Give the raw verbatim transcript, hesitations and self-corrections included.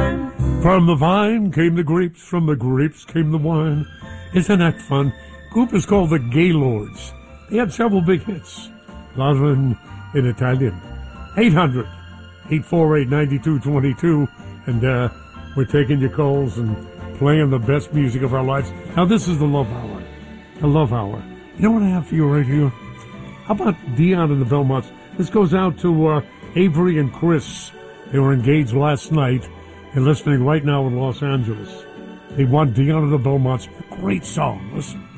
From the vine came the grapes, from the grapes came the wine. Isn't that fun? Group is called the Gaylords. They had several big hits. A lot of them in Italian. eight hundred, eight four eight, nine two two two. And uh, we're taking your calls and playing the best music of our lives. Now, this is the Love Hour. The Love Hour. You know what I have for you right here? How about Dion and the Belmonts? This goes out to uh, Avery and Chris. They were engaged last night and listening right now in Los Angeles. They want Dion and the Belmonts. Great song. Listen.